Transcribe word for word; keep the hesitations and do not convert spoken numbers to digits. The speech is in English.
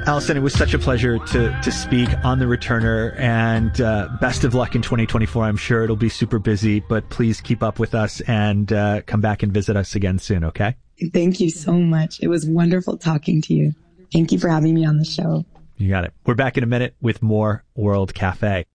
Allison, it was such a pleasure to to speak on The Returner, and uh, best of luck in twenty twenty-four. I'm sure it'll be super busy, but please keep up with us and uh, come back and visit us again soon, okay? Thank you so much. It was wonderful talking to you. Thank you for having me on the show. You got it. We're back in a minute with more World Cafe.